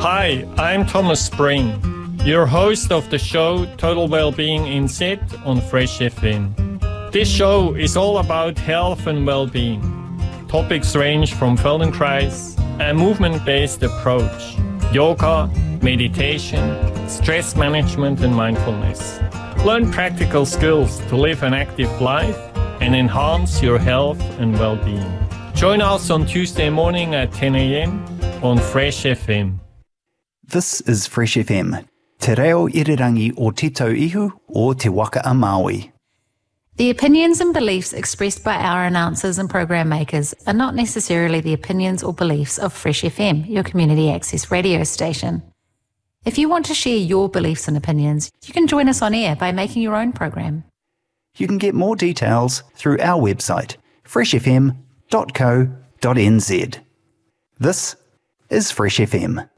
Hi, I'm Thomas Spring, your host of the show Total Wellbeing in Z on Fresh FM. This show is all about health and well-being. Topics range from Feldenkrais, a movement-based approach, yoga, meditation, stress management and mindfulness. Learn practical skills to live an active life and enhance your health and well-being. Join us on Tuesday morning at 10 a.m. on Fresh FM. This is Fresh FM, te reo irirangi o Tito Ihu o Te Waka a Maui. The opinions and beliefs expressed by our announcers and program makers are not necessarily the opinions or beliefs of Fresh FM, your community access radio station. If you want to share your beliefs and opinions, you can join us on air by making your own program. You can get more details through our website, freshfm.co.nz. This is Fresh FM.